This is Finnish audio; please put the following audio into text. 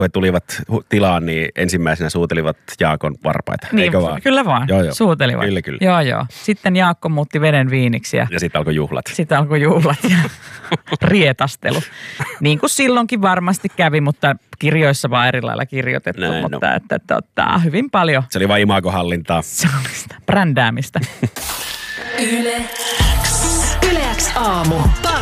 kun he tulivat tilaan, niin ensimmäisenä suutelivat Jaakon varpaita, Niin, eikö vaan? kyllä vaan, Joo. suutelivat. Kyllä. Joo. Sitten Jaakko muutti veden viiniksi ja sitten alkoi juhlat. sitten alkoi juhlat ja rietastelu. Niin kuin silloinkin varmasti kävi, mutta kirjoissa vaan eri lailla kirjoitettu, mutta että hyvin paljon. Se oli vain imagohallintaa. Se oli sitä brändäämistä. Yle X aamu.